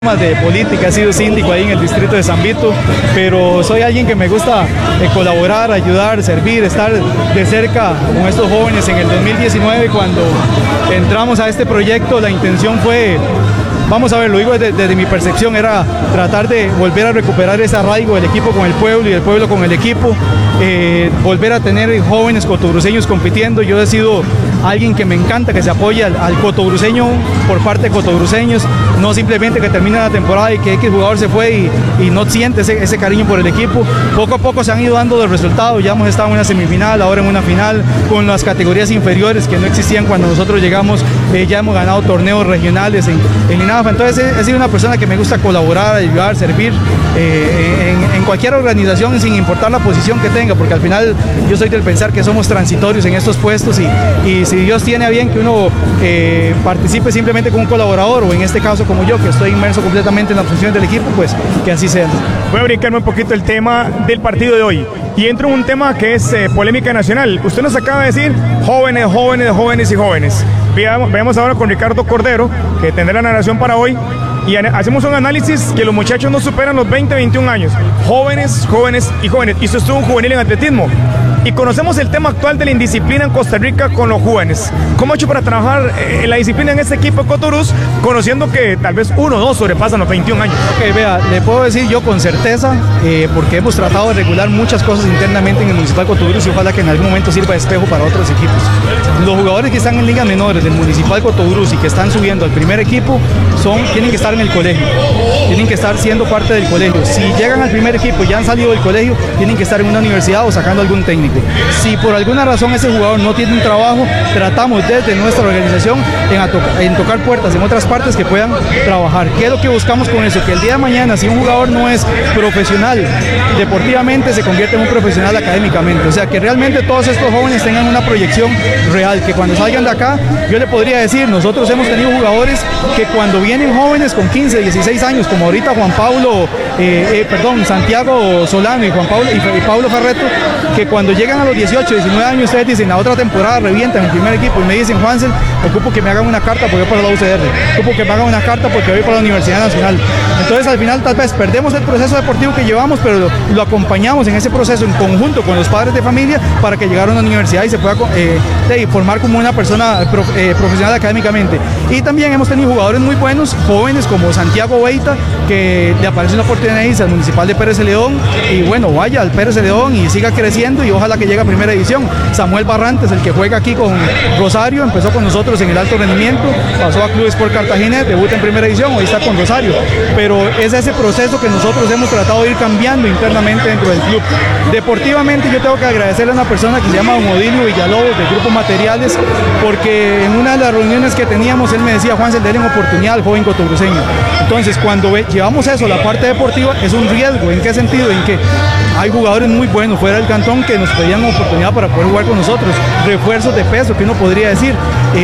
de política, he sido síndico ahí en el distrito de San Vito, pero soy alguien que me gusta colaborar, ayudar, servir, estar de cerca con estos jóvenes. En el 2019, cuando entramos a este proyecto, la intención fue, vamos a ver, lo digo desde mi percepción, era tratar de volver a recuperar ese arraigo del equipo con el pueblo y el pueblo con el equipo, volver a tener jóvenes cotobruceños compitiendo. Yo he sido alguien que me encanta que se apoye al cotobruceño por parte de cotobruceños, no simplemente que termina la temporada y que X jugador se fue y no siente ese cariño por el equipo. Poco a poco se han ido dando los resultados, ya hemos estado en una semifinal, ahora en una final, con las categorías inferiores que no existían cuando nosotros llegamos, ya hemos ganado torneos regionales en INAFA. Entonces he sido una persona que me gusta colaborar, ayudar, servir en cualquier organización sin importar la posición que tenga, porque al final yo soy del pensar que somos transitorios en estos puestos y si Dios tiene a bien que uno participe simplemente como un colaborador, o en este caso como yo, que estoy inmerso completamente en las funciones del equipo, pues que así sea. Voy a brincarme un poquito el tema del partido de hoy y entro en un tema que es polémica nacional. Usted nos acaba de decir jóvenes, jóvenes, jóvenes y jóvenes. Veamos ahora con Ricardo Cordero, que tendrá la narración para hoy, y hacemos un análisis que los muchachos no superan los 20, 21 años. Jóvenes, jóvenes y jóvenes. Y usted estuvo un juvenil en atletismo. Y conocemos el tema actual de la indisciplina en Costa Rica con los jóvenes. ¿Cómo ha hecho para trabajar la disciplina en este equipo de Cotoruz, conociendo que tal vez uno o dos sobrepasan los 21 años? Ok, vea, le puedo decir yo con certeza, porque hemos tratado de regular muchas cosas internamente en el Municipal Cotoruz y ojalá que en algún momento sirva de espejo para otros equipos. Los jugadores que están en ligas menores del Municipal Cotoruz y que están subiendo al primer equipo tienen que estar en el colegio, tienen que estar siendo parte del colegio. Si llegan al primer equipo y ya han salido del colegio, tienen que estar en una universidad o sacando algún técnico. Si por alguna razón ese jugador no tiene un trabajo, tratamos desde nuestra organización en tocar puertas en otras partes que puedan trabajar. ¿Qué es lo que buscamos con eso? Que el día de mañana, si un jugador no es profesional deportivamente, se convierte en un profesional académicamente. O sea, que realmente todos estos jóvenes tengan una proyección real, que cuando salgan de acá, yo le podría decir, nosotros hemos tenido jugadores que cuando vienen jóvenes con 15, 16 años, como ahorita Santiago Solano y Pablo Ferreto, que cuando llegan a los 18, 19 años, ustedes dicen, la otra temporada revientan el primer equipo y me dicen, Juancel, ocupo que me hagan una carta porque voy para la UCR, ocupo que me hagan una carta porque voy para la Universidad Nacional. Entonces al final tal vez perdemos el proceso deportivo que llevamos, pero lo acompañamos en ese proceso en conjunto con los padres de familia para que llegara a una universidad y se pueda formar como una persona profesional académicamente. Y también hemos tenido jugadores muy buenos, jóvenes como Santiago Veita, que le aparece una oportunidad al Municipal de Pérez Celedón y bueno, vaya al Pérez Celedón y siga creciendo y ojalá que llegue a primera división. Samuel Barrantes, el que juega aquí con Rosario, empezó con nosotros en el alto rendimiento, pasó a Club Sport Cartagena, debuta en primera división, hoy está con Rosario, pero es ese proceso que nosotros hemos tratado de ir cambiando internamente dentro del club. Deportivamente yo tengo que agradecerle a una persona que se llama Don Odilio Villalobos del Grupo Materiales, porque en una de las reuniones que teníamos él me decía, Juancel, denle oportunidad al joven cotobruceño. Entonces cuando llevamos eso, la parte deportiva es un riesgo. ¿En qué sentido? En que hay jugadores muy buenos fuera del cantón que nos pedían oportunidad para poder jugar con nosotros, refuerzos de peso que uno podría decir,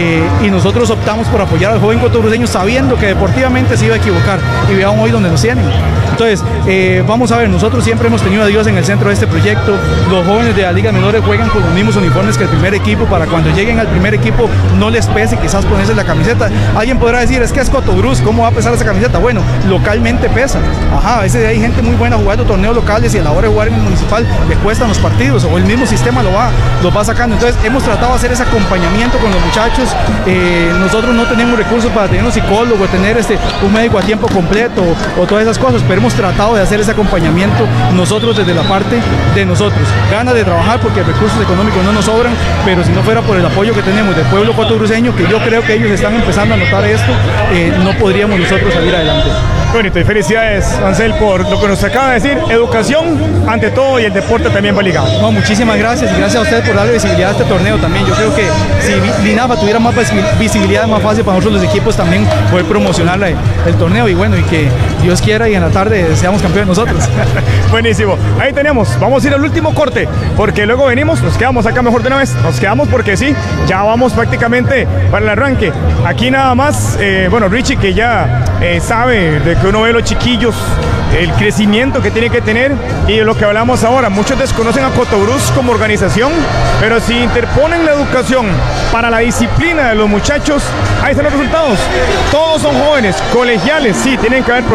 y nosotros optamos por apoyar al joven cotobruceño sabiendo que deportivamente se iba a equivocar, y veamos hoy donde nos tienen. Entonces, vamos a ver, nosotros siempre hemos tenido a Dios en el centro de este proyecto. Los jóvenes de las ligas menores juegan con los mismos uniformes que el primer equipo para cuando lleguen al primer equipo no les pese quizás ponerse la camiseta. Alguien podrá decir, es que es Cotoruz, ¿cómo va a pesar esa camiseta? Bueno, localmente pesa. Ajá, a veces hay gente muy buena jugando torneos locales y a la hora de jugar en el municipal le cuestan los partidos o el mismo sistema los va sacando. Entonces hemos tratado de hacer ese acompañamiento con los muchachos. Nosotros no tenemos recursos para tener un psicólogo, tener un médico a tiempo completo o todas esas cosas, pero hemos tratado de hacer ese acompañamiento nosotros desde la parte de nosotros. Ganas de trabajar porque recursos económicos no nos sobran, pero si no fuera por el apoyo que tenemos del pueblo cotobruceño, que yo creo que ellos están empezando a notar esto, no podríamos nosotros salir adelante. Bonito, y felicidades, Ansel, por lo que nos acaba de decir. Educación ante todo y el deporte también va ligado. No, muchísimas gracias y gracias a ustedes por darle visibilidad a este torneo también. Yo creo que si INAFA tuviera más visibilidad, es más fácil para nosotros los equipos también poder promocionar el torneo y bueno, y que Dios quiera y en la tarde seamos campeones nosotros. Buenísimo, ahí tenemos, vamos a ir al último corte porque luego venimos, nos quedamos acá mejor de una vez, nos quedamos porque sí, ya vamos prácticamente para el arranque. Aquí nada más, Richie que ya sabe de que uno ve los chiquillos, el crecimiento que tiene que tener y de lo que hablamos ahora. Muchos desconocen a Cotoruz como organización, pero si interponen la educación para la disciplina de los muchachos, ahí están los resultados. Todos son jóvenes, colegiales, sí, tienen que haber